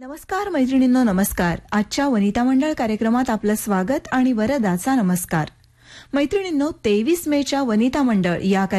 नमस्कार मैत्रिणींनो, नमस्कार. आजच्या वनिता मंडळ कार्यक्रमात आपलं स्वागत आणि वरदाचा नमस्कार. मैत्रिणींनो, 23 मेच्या वनिता मंडळ या